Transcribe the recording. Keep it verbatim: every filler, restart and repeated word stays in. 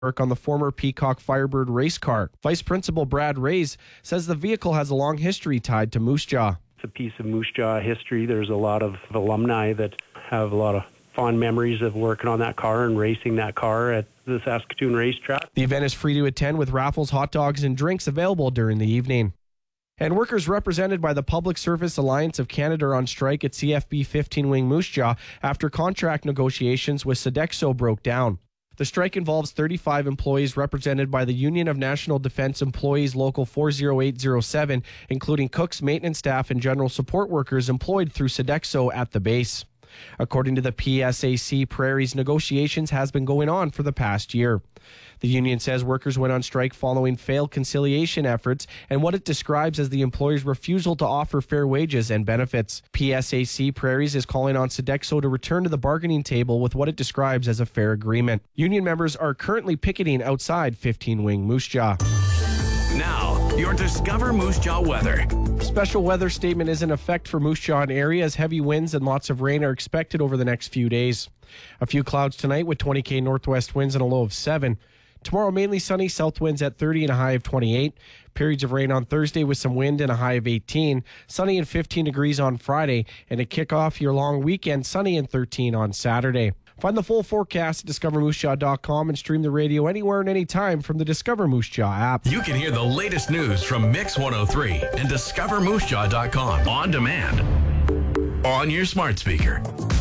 work on the former Peacock Firebird race car. Vice Principal Brad Rays says the vehicle has a long history tied to Moose Jaw. It's a piece of Moose Jaw history. There's a lot of alumni that have a lot of fond memories of working on that car and racing that car at the Saskatoon racetrack. The event is free to attend with raffles, hot dogs, and drinks available during the evening. And workers represented by the Public Service Alliance of Canada are on strike at C F B fifteen Wing Moose Jaw after contract negotiations with Sodexo broke down. The strike involves thirty-five employees represented by the Union of National Defence Employees Local four oh eight oh seven, including cooks, maintenance staff, and general support workers employed through Sodexo at the base. According to the P S A C, Prairie's negotiations has been going on for the past year. The union says workers went on strike following failed conciliation efforts and what it describes as the employer's refusal to offer fair wages and benefits. P S A C Prairies is calling on Sodexo to return to the bargaining table with what it describes as a fair agreement. Union members are currently picketing outside fifteen Wing Moose Jaw. Now, your Discover Moose Jaw weather. Special weather statement is in effect for Moose Jaw area as heavy winds and lots of rain are expected over the next few days. A few clouds tonight with twenty K northwest winds and a low of seven. Tomorrow, mainly sunny, south winds at thirty and a high of twenty-eight. Periods of rain on Thursday with some wind and a high of eighteen. Sunny and fifteen degrees on Friday. And to kick off your long weekend, sunny and thirteen on Saturday. Find the full forecast at discover moose jaw dot com and stream the radio anywhere and anytime from the Discover Moose Jaw app. You can hear the latest news from Mix one oh three and discover moose jaw dot com on demand on your smart speaker.